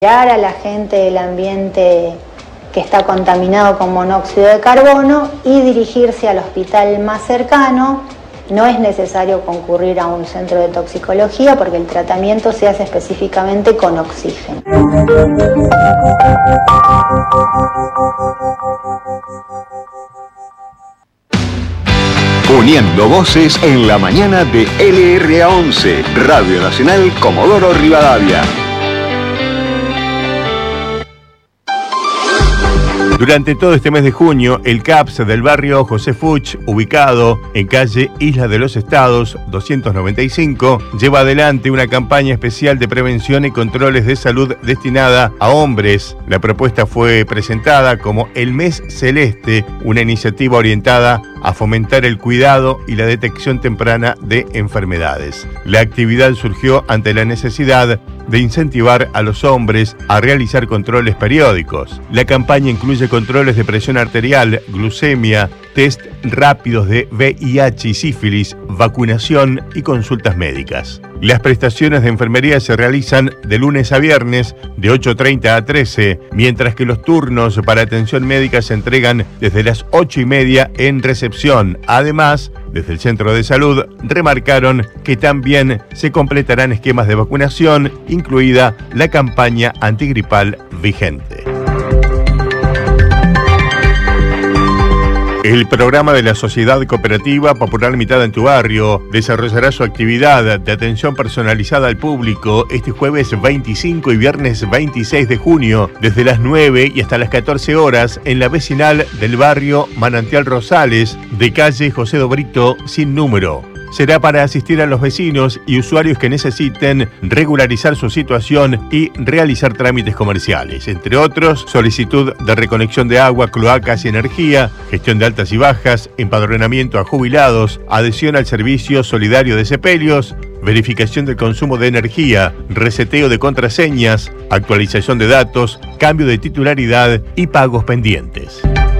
a la gente del ambiente que está contaminado con monóxido de carbono y dirigirse al hospital más cercano. No es necesario concurrir a un centro de toxicología porque el tratamiento se hace específicamente con oxígeno. Uniendo voces en la mañana de LRA11, Radio Nacional Comodoro Rivadavia. Durante todo este mes de junio, el CAPS del barrio José Fuch, ubicado en calle Isla de los Estados 295, lleva adelante una campaña especial de prevención y controles de salud destinada a hombres. La propuesta fue presentada como el Mes Celeste, una iniciativa orientada a fomentar el cuidado y la detección temprana de enfermedades. La actividad surgió ante la necesidad de incentivar a los hombres a realizar controles periódicos. La campaña incluye controles de presión arterial, glucemia, test rápidos de VIH y sífilis, vacunación y consultas médicas. Las prestaciones de enfermería se realizan de lunes a viernes de 8:30 a 13, mientras que los turnos para atención médica se entregan desde las 8:30 en recepción. Además, desde el Centro de Salud remarcaron que también se completarán esquemas de vacunación, incluida la campaña antigripal vigente. El programa de la Sociedad Cooperativa Popular Mitad en tu Barrio desarrollará su actividad de atención personalizada al público este jueves 25 y viernes 26 de junio, desde las 9 y hasta las 14 horas en la vecinal del barrio Manantial Rosales, de calle José Dobrito sin número. Será para asistir a los vecinos y usuarios que necesiten regularizar su situación y realizar trámites comerciales, entre otros, solicitud de reconexión de agua, cloacas y energía, gestión de altas y bajas, empadronamiento a jubilados, adhesión al servicio solidario de sepelios, verificación del consumo de energía, reseteo de contraseñas, actualización de datos, cambio de titularidad y pagos pendientes.